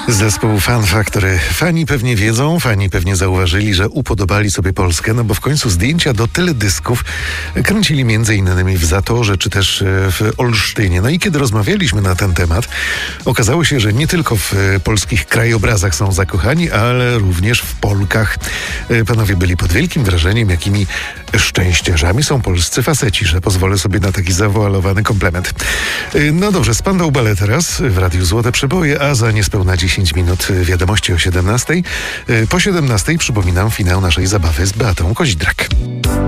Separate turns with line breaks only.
Zespół Fun Factory. Fani pewnie wiedzą, fani pewnie zauważyli, że upodobali sobie Polskę, no bo w końcu zdjęcia do teledysków kręcili m.in. w Zatorze, czy też w Olsztynie. No i kiedy rozmawialiśmy na ten temat, okazało się, że nie tylko w polskich krajobrazach są zakochani, ale również w Polkach. Panowie byli pod wielkim wrażeniem, jakimi szczęściarzami są polscy faceci, że pozwolę sobie na taki zawoalowany komplement. No dobrze, Spandau Ballet teraz w Radiu Złote Przeboje, a za niespełna 10 minut wiadomości o 17:00. Po 17:00 przypominam finał naszej zabawy z Beatą Kozidrak.